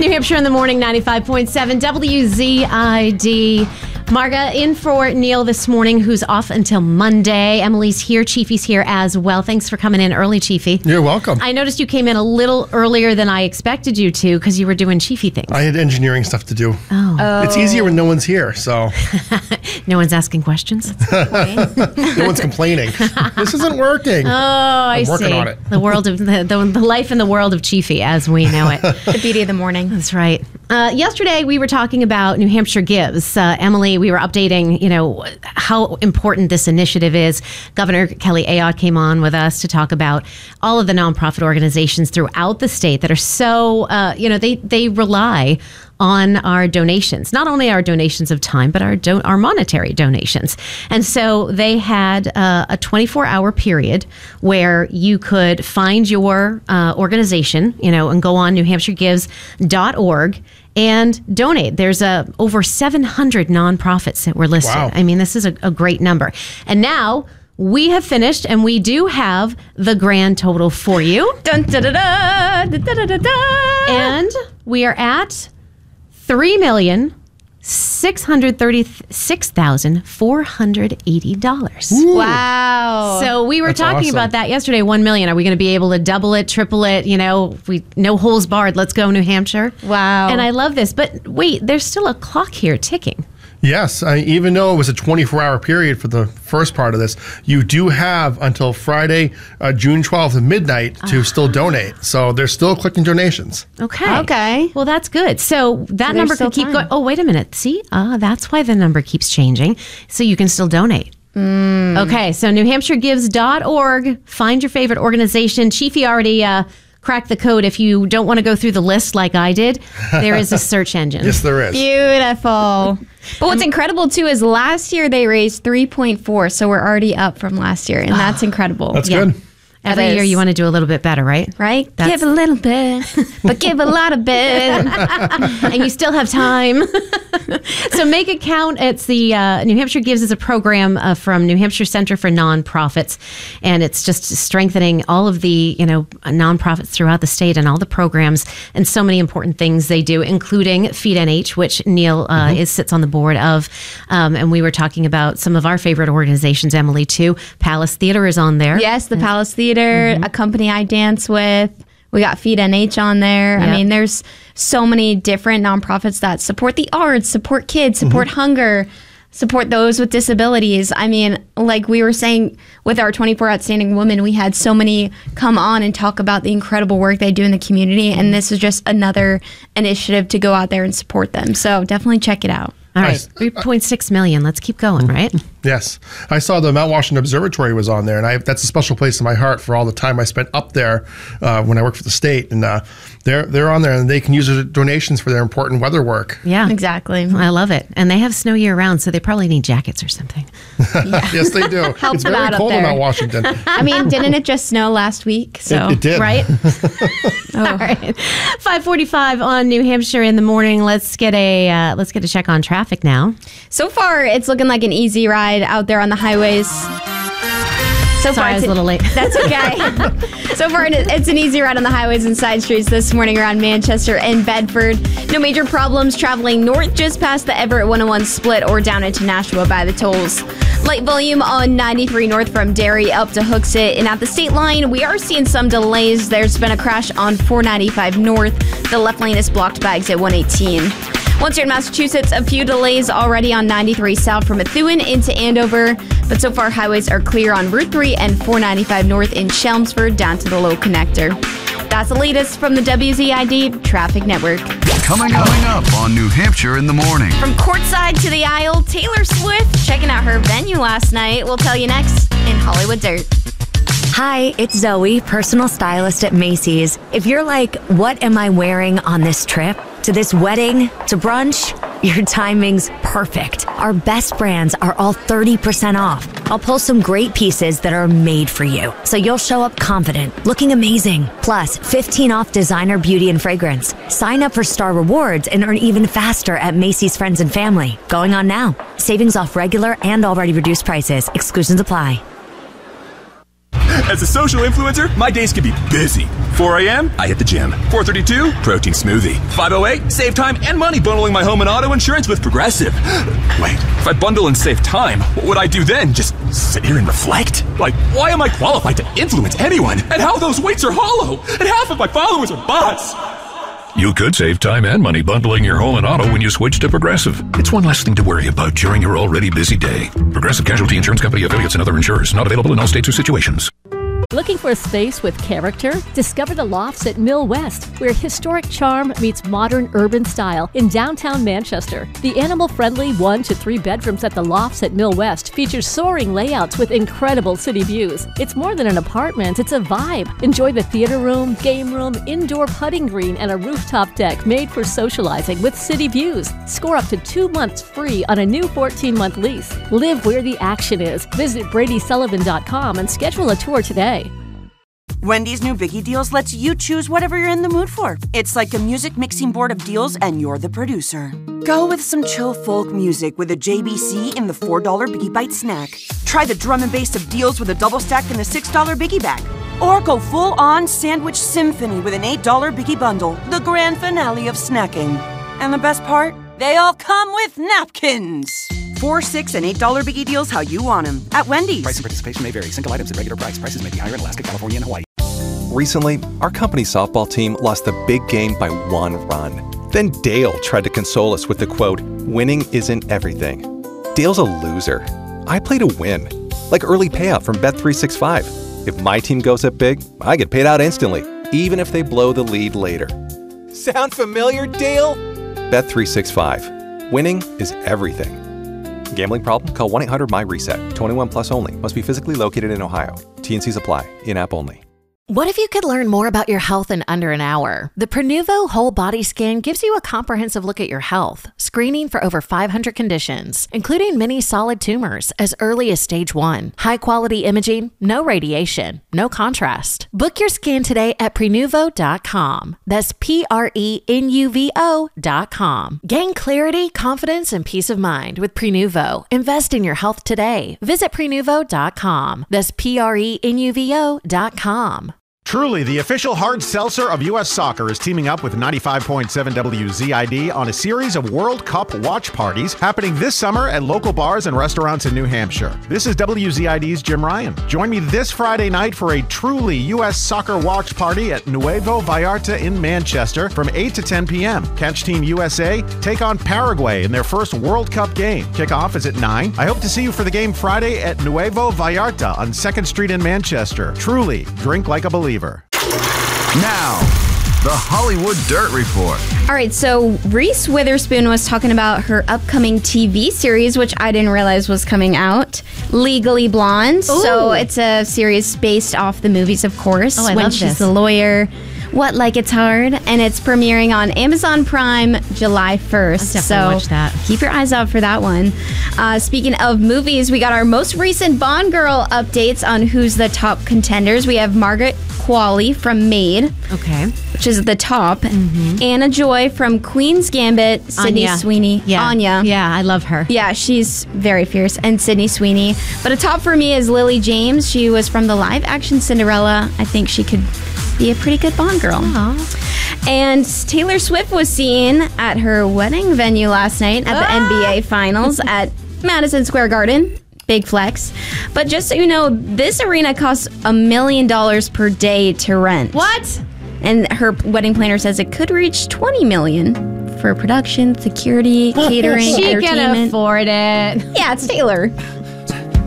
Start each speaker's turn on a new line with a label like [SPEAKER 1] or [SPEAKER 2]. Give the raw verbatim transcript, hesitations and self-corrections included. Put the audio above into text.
[SPEAKER 1] New Hampshire in the morning, ninety-five point seven W Z I D. Marga in for Neil this morning, who's off until Monday. Emily's here. Chiefy's here as well. Thanks for coming in early, Chiefy.
[SPEAKER 2] You're welcome.
[SPEAKER 1] I noticed you came in a little earlier than I expected you to because you were doing Chiefy things.
[SPEAKER 2] I had engineering stuff to do.
[SPEAKER 1] Oh.
[SPEAKER 3] Oh.
[SPEAKER 2] It's easier when no one's here, so.
[SPEAKER 1] No one's asking questions.
[SPEAKER 2] No one's complaining. This isn't working.
[SPEAKER 1] Oh, I
[SPEAKER 2] I'm working
[SPEAKER 1] see.
[SPEAKER 2] on it.
[SPEAKER 1] The world of the, the, the life in the world of Chiefy as we know it.
[SPEAKER 3] The beauty of the morning.
[SPEAKER 1] That's right. Uh, yesterday we were talking about New Hampshire Gives. Uh, Emily, we were updating, you know, how important this initiative is. Governor Kelly Ayotte came on with us to talk about all of the nonprofit organizations throughout the state that are so, uh, you know, they they rely on our donations, not only our donations of time, but our do- our monetary donations. And so they had uh, a twenty-four hour period where you could find your uh, organization, you know, and go on new hampshire gives dot org and donate. There's uh, over seven hundred nonprofits that were listed.
[SPEAKER 2] Wow.
[SPEAKER 1] I mean, this is a, a great number. And now we have finished, and we do have the grand total for you.
[SPEAKER 3] Dun, da, da, da, da, da, da, da.
[SPEAKER 1] And we are at three million six hundred thirty-six thousand four hundred eighty dollars.
[SPEAKER 3] Wow.
[SPEAKER 1] So we were
[SPEAKER 2] That's
[SPEAKER 1] talking
[SPEAKER 2] awesome.
[SPEAKER 1] about that yesterday. One million. Are we going to be able to double it, triple it? You know, we no holes barred. Let's go, New Hampshire.
[SPEAKER 3] Wow.
[SPEAKER 1] And I love this. But wait, there's still a clock here ticking.
[SPEAKER 2] Yes, I, even though it was a twenty-four hour period for the first part of this, you do have until Friday, uh, June twelfth at midnight to still donate. So they're still collecting donations.
[SPEAKER 1] Okay.
[SPEAKER 3] Okay.
[SPEAKER 1] Well, that's good. So that
[SPEAKER 3] there's
[SPEAKER 1] number
[SPEAKER 3] still
[SPEAKER 1] could keep
[SPEAKER 3] time.
[SPEAKER 1] going. Oh, wait a minute. See, uh, that's why the number keeps changing. So you can still donate.
[SPEAKER 3] Mm.
[SPEAKER 1] Okay. So new hampshire gives dot org. Find your favorite organization. Chiefy already uh, cracked the code. If you don't want to go through the list like I did, there is a search engine.
[SPEAKER 2] Yes, there is.
[SPEAKER 3] Beautiful. But what's incredible too is last year they raised three point four, so we're already up from last year, and that's incredible.
[SPEAKER 2] That's
[SPEAKER 1] Yeah.
[SPEAKER 2] good.
[SPEAKER 1] Every
[SPEAKER 3] That
[SPEAKER 1] year
[SPEAKER 3] is.
[SPEAKER 1] you want to do a little bit better, right?
[SPEAKER 3] Right?
[SPEAKER 1] That's-
[SPEAKER 3] Give a little bit, but give a lot of bit.
[SPEAKER 1] And you still have time. So make it count. It's the uh, New Hampshire Gives is a program uh, from New Hampshire Center for Nonprofits, and it's just strengthening all of the you know nonprofits throughout the state and all the programs and so many important things they do, including Feed N H, which Neil uh,
[SPEAKER 2] Mm-hmm.
[SPEAKER 1] is sits on the board of. Um, and we were talking about some of our favorite organizations. Emily too. Palace Theater is on there.
[SPEAKER 3] Yes, the Palace Theater, a company I dance with. We got Feed N H on there.
[SPEAKER 1] Yep.
[SPEAKER 3] I mean, there's so many different nonprofits that support the arts, support kids, support hunger, support those with disabilities. I mean, like we were saying with our twenty-four Outstanding Women, we had so many come on and talk about the incredible work they do in the community. And this is just another initiative to go out there and support them. So definitely check it out.
[SPEAKER 1] All right,
[SPEAKER 2] Nice.
[SPEAKER 1] three point six million. Let's keep going, right?
[SPEAKER 2] Yes. I saw the Mount Washington Observatory was on there, and I, that's a special place in my heart for all the time I spent up there uh, when I worked for the state. And uh, they're they're on there, and they can use their donations for their important weather work.
[SPEAKER 1] Yeah.
[SPEAKER 3] Exactly.
[SPEAKER 1] I love it. And they have snow year round, so they probably need jackets or something.
[SPEAKER 2] Yes, they do.
[SPEAKER 3] Help
[SPEAKER 2] It's
[SPEAKER 3] them
[SPEAKER 2] very
[SPEAKER 3] out up
[SPEAKER 2] cold in
[SPEAKER 3] there.
[SPEAKER 2] Mount Washington.
[SPEAKER 3] I mean, didn't it just snow last week? So
[SPEAKER 2] It, it did.
[SPEAKER 1] Right?
[SPEAKER 3] Oh.
[SPEAKER 1] All right. five forty-five on New Hampshire in the morning. Let's get a uh, let's get a check on traffic now.
[SPEAKER 3] So far, it's looking like an easy ride out there on the highways. So
[SPEAKER 1] Sorry, I was a little late.
[SPEAKER 3] That's okay. So far, it's an easy ride on the highways and side streets this morning around Manchester and Bedford. No major problems traveling north just past the Everett one oh one split or down into Nashua by the tolls. Light volume on ninety-three north from Derry up to Hooksett. And at the state line, we are seeing some delays. There's been a crash on four ninety-five north. The left lane is blocked by exit one eighteen. Once you're in Massachusetts, a few delays already on ninety-three south from Methuen into Andover. But so far, highways are clear on Route three and four ninety-five north in Chelmsford down to the Low Connector. That's the latest from the W Z I D Traffic Network.
[SPEAKER 4] Coming, coming up on New Hampshire in the morning.
[SPEAKER 3] From courtside to the aisle, Taylor Swift checking out her venue last night. We'll tell you next in Hollywood Dirt.
[SPEAKER 5] Hi, it's Zoe, personal stylist at Macy's. If you're like, what am I wearing on this trip? To this wedding? To brunch? Your timing's perfect. Our best brands are all thirty percent off. I'll pull some great pieces that are made for you, so you'll show up confident, looking amazing. Plus, fifteen off designer beauty and fragrance. Sign up for Star Rewards and earn even faster at Macy's Friends and Family. Going on now. Savings off regular and already reduced prices. Exclusions apply.
[SPEAKER 6] As a social influencer, my days can be busy. four a.m., I hit the gym. four thirty-two, protein smoothie. five oh eight, save time and money bundling my home and auto insurance with Progressive. Wait, if I bundle and save time, what would I do then? Just sit here and reflect? Like, why am I qualified to influence anyone? And how those weights are hollow? And half of my followers are bots.
[SPEAKER 7] You could save time and money bundling your home and auto when you switch to Progressive. It's one less thing to worry about during your already busy day. Progressive Casualty Insurance Company, affiliates, and other insurers. Not available in all states or situations.
[SPEAKER 8] Looking for a space with character? Discover the Lofts at Mill West, where historic charm meets modern urban style in downtown Manchester. The animal-friendly one to three bedrooms at the Lofts at Mill West features soaring layouts with incredible city views. It's more than an apartment, it's a vibe. Enjoy the theater room, game room, indoor putting green, and a rooftop deck made for socializing with city views. Score up to two months free on a new fourteen-month lease. Live where the action is. Visit Brady Sullivan dot com and schedule a tour today.
[SPEAKER 9] Wendy's new Biggie Deals lets you choose whatever you're in the mood for. It's like a music mixing board of deals, and you're the producer. Go with some chill folk music with a J B C in the four dollar Biggie Bite snack. Try the drum and bass of deals with a double stack in the six dollar Biggie Bag. Or go full-on sandwich symphony with an eight dollar Biggie Bundle, the grand finale of snacking. And the best part? They all come with napkins. Four, six, and eight dollar Biggie Deals how you want them at Wendy's.
[SPEAKER 6] Price and participation may vary. Single items at regular price. Prices may be higher in Alaska, California, and Hawaii.
[SPEAKER 10] Recently, our company softball team lost the big game by one run. Then Dale tried to console us with the quote, "Winning isn't everything." Dale's a loser. I play to win. Like early payout from Bet three sixty-five. If my team goes up big, I get paid out instantly, even if they blow the lead later. Sound familiar, Dale? Bet three sixty-five. Winning is everything. Gambling problem? Call one eight hundred M Y RESET. twenty-one plus only. Must be physically located in Ohio. T and Cs apply. In-app only.
[SPEAKER 11] What if you could learn more about your health in under an hour? The Prenuvo Whole Body Scan gives you a comprehensive look at your health, screening for over five hundred conditions, including many solid tumors as early as stage one. High-quality imaging, no radiation, no contrast. Book your scan today at Prenuvo dot com. That's P R E N U V O dot com. Gain clarity, confidence, and peace of mind with Prenuvo. Invest in your health today. Visit Prenuvo dot com. That's P R E N U V O dot com.
[SPEAKER 12] Truly, the official hard seltzer of U S Soccer is teaming up with ninety-five point seven W Z I D on a series of World Cup watch parties happening this summer at local bars and restaurants in New Hampshire. This is W Z I D's Jim Ryan. Join me this Friday night for a truly U S Soccer watch party at Nuevo Vallarta in Manchester from eight to ten p.m. Catch Team U S A take on Paraguay in their first World Cup game. Kickoff is at nine. I hope to see you for the game Friday at Nuevo Vallarta on second Street in Manchester. Truly, drink like a believer.
[SPEAKER 4] Now, the Hollywood Dirt Report.
[SPEAKER 3] All right, so Reese Witherspoon was talking about her upcoming T V series, which I didn't realize was coming out, Legally Blonde. Ooh. So it's a series based off the movies, of course,
[SPEAKER 1] oh, I
[SPEAKER 3] when
[SPEAKER 1] love
[SPEAKER 3] she's
[SPEAKER 1] this.
[SPEAKER 3] a lawyer. What Like It's Hard, and it's premiering on Amazon Prime July first.
[SPEAKER 1] I'll definitely
[SPEAKER 3] so
[SPEAKER 1] watch that.
[SPEAKER 3] Keep your eyes out for that one. Uh, speaking of movies, we got our most recent Bond girl updates on who's the top contenders. We have Margaret Qualley from Maid,
[SPEAKER 1] Okay.
[SPEAKER 3] which is the top.
[SPEAKER 1] Mm-hmm.
[SPEAKER 3] Anna Joy from Queen's Gambit. Sydney
[SPEAKER 1] Anya.
[SPEAKER 3] Sweeney.
[SPEAKER 1] Yeah.
[SPEAKER 3] Anya.
[SPEAKER 1] Yeah, I love her.
[SPEAKER 3] Yeah, she's very fierce. And Sydney Sweeney. But a top for me is Lily James. She was from the live action Cinderella. I think she could be a pretty good Bond girl.
[SPEAKER 1] Aww.
[SPEAKER 3] And Taylor Swift was seen at her wedding venue last night at the
[SPEAKER 1] Ah.
[SPEAKER 3] N B A Finals at Madison Square Garden. Big flex. But just so you know, this arena costs a million dollars per day to rent.
[SPEAKER 1] What?
[SPEAKER 3] And her wedding planner says it could reach twenty million dollars for production, security, catering,
[SPEAKER 1] She can
[SPEAKER 3] entertainment.
[SPEAKER 1] afford it.
[SPEAKER 3] Yeah, it's Taylor.